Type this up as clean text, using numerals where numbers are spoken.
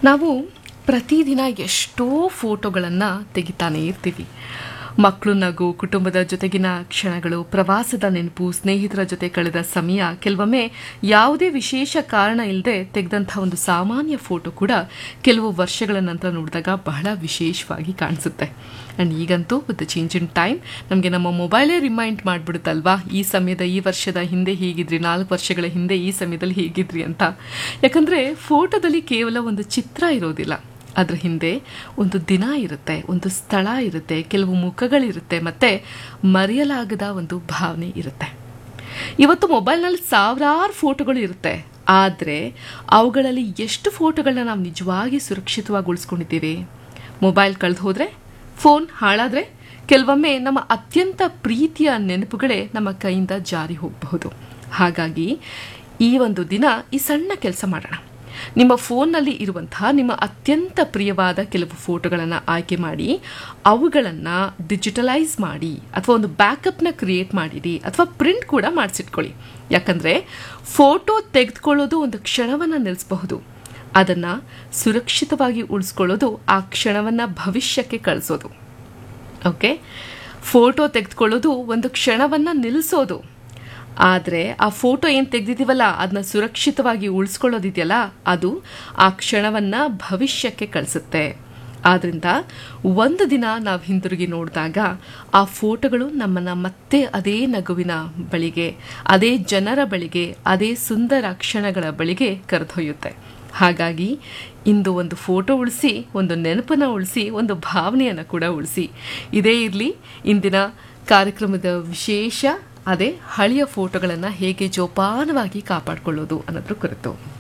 ನಾವು ಪ್ರತಿದಿನ ಎಷ್ಟೋ ಫೋಟೋಗಳನ್ನು ತೆಗಿತಾನೆ ಇರ್ತೀವಿ. ಮಕ್ಕಳು ನಗು, ಕುಟುಂಬದ ಜೊತೆಗಿನ ಕ್ಷಣಗಳು, ಪ್ರವಾಸದ ನೆನಪು, ಸ್ನೇಹಿತರ ಜೊತೆ ಕಳೆದ ಸಮಯ, ಕೆಲವೊಮ್ಮೆ ಯಾವುದೇ ವಿಶೇಷ ಕಾರಣ ಇಲ್ಲದೆ ತೆಗೆದಂಥ ಒಂದು ಸಾಮಾನ್ಯ ಫೋಟೋ ಕೂಡ ಕೆಲವು ವರ್ಷಗಳ ನಂತರ ನೋಡಿದಾಗ ಬಹಳ ವಿಶೇಷವಾಗಿ ಕಾಣಿಸುತ್ತೆ. ಆ್ಯಂಡ್ ಈಗಂತೂ with the change in time ನಮಗೆ ನಮ್ಮ ಮೊಬೈಲೇ ರಿಮೈಂಡ್ ಮಾಡಿಬಿಡುತ್ತಲ್ವಾ, ಈ ಸಮಯದ ಈ ವರ್ಷದ ಹಿಂದೆ ಹೀಗಿದ್ರಿ, 4 ವರ್ಷಗಳ ಹಿಂದೆ ಈ ಸಮಯದಲ್ಲಿ ಹೀಗಿದ್ರಿ ಅಂತ. ಯಾಕಂದರೆ ಫೋಟೋದಲ್ಲಿ ಕೇವಲ ಒಂದು ಚಿತ್ರ ಇರೋದಿಲ್ಲ, ಅದರ ಹಿಂದೆ ಒಂದು ದಿನ ಇರುತ್ತೆ, ಒಂದು ಸ್ಥಳ ಇರುತ್ತೆ, ಕೆಲವು ಮುಖಗಳಿರುತ್ತೆ, ಮತ್ತು ಮರೆಯಲಾಗದ ಒಂದು ಭಾವನೆ ಇರುತ್ತೆ. ಇವತ್ತು ಮೊಬೈಲ್ನಲ್ಲಿ ಸಾವಿರಾರು ಫೋಟೋಗಳು ಇರುತ್ತೆ, ಆದರೆ ಅವುಗಳಲ್ಲಿ ಎಷ್ಟು ಫೋಟೋಗಳನ್ನ ನಾವು ನಿಜವಾಗಿ ಸುರಕ್ಷಿತವಾಗಿ ಉಳಿಸ್ಕೊಂಡಿದ್ದೀವಿ? ಮೊಬೈಲ್ ಕಳೆದು ಹೋದರೆ, ಫೋನ್ ಹಾಳಾದರೆ, ಕೆಲವೊಮ್ಮೆ ನಮ್ಮ ಅತ್ಯಂತ ಪ್ರೀತಿಯ ನೆನಪುಗಳೇ ನಮ್ಮ ಕೈಯಿಂದ ಜಾರಿ ಹೋಗಬಹುದು. ಹಾಗಾಗಿ ಈ ಒಂದು ದಿನ ಈ ಸಣ್ಣ ಕೆಲಸ ಮಾಡೋಣ. ನಿಮ್ಮ ಫೋನ್ನಲ್ಲಿ ಇರುವಂತಹ ನಿಮ್ಮ ಅತ್ಯಂತ ಪ್ರಿಯವಾದ ಕೆಲವು ಫೋಟೋಗಳನ್ನು ಆಯ್ಕೆ ಮಾಡಿ ಅವುಗಳನ್ನು ಡಿಜಿಟಲೈಸ್ ಮಾಡಿ, ಅಥವಾ ಒಂದು ಬ್ಯಾಕಪ್ನ ಕ್ರಿಯೇಟ್ ಮಾಡಿಡಿ, ಅಥವಾ ಪ್ರಿಂಟ್ ಕೂಡ ಮಾಡಿಸಿಟ್ಕೊಳ್ಳಿ. ಯಾಕಂದರೆ ಫೋಟೋ ತೆಗೆದುಕೊಳ್ಳೋದು ಒಂದು ಕ್ಷಣವನ್ನು ನಿಲ್ಲಿಸಬಹುದು, ಅದನ್ನು ಸುರಕ್ಷಿತವಾಗಿ ಉಳಿಸ್ಕೊಳ್ಳೋದು ಆ ಕ್ಷಣವನ್ನು ಭವಿಷ್ಯಕ್ಕೆ ಕಳಿಸೋದು. ಓಕೆ, ಫೋಟೋ ತೆಗೆದುಕೊಳ್ಳೋದು ಒಂದು ಕ್ಷಣವನ್ನು ನಿಲ್ಲಿಸೋದು, ಆದರೆ ಆ ಫೋಟೋ ಏನು ತೆಗೆದಿದ್ದೀವಲ್ಲ ಅದನ್ನ ಸುರಕ್ಷಿತವಾಗಿ ಉಳಿಸ್ಕೊಳ್ಳೋದಿದೆಯಲ್ಲ, ಅದು ಆ ಕ್ಷಣವನ್ನು ಭವಿಷ್ಯಕ್ಕೆ ಕಳಿಸುತ್ತೆ. ಆದ್ದರಿಂದ ಒಂದು ದಿನ ನಾವು ಹಿಂದಿರುಗಿ ನೋಡಿದಾಗ ಆ ಫೋಟೋಗಳು ನಮ್ಮನ್ನು ಮತ್ತೆ ಅದೇ ನಗುವಿನ ಬಳಿಗೆ, ಅದೇ ಜನರ ಬಳಿಗೆ, ಅದೇ ಸುಂದರ ಕ್ಷಣಗಳ ಬಳಿಗೆ ಕರೆದೊಯ್ಯುತ್ತೆ. ಹಾಗಾಗಿ ಇಂದು ಒಂದು ಫೋಟೋ ಉಳಿಸಿ, ಒಂದು ನೆನಪನ್ನು ಉಳಿಸಿ, ಒಂದು ಭಾವನೆಯನ್ನು ಕೂಡ ಉಳಿಸಿ. ಇದೇ ಇರಲಿ ಇಂದಿನ ಕಾರ್ಯಕ್ರಮದ ವಿಶೇಷ, ಅದೇ ಹಳೆಯ ಫೋಟೋಗಳನ್ನು ಹೇಗೆ ಜೋಪಾನವಾಗಿ ಕಾಪಾಡಿಕೊಳ್ಳೋದು ಅನ್ನೋದ್ರ ಕುರಿತು.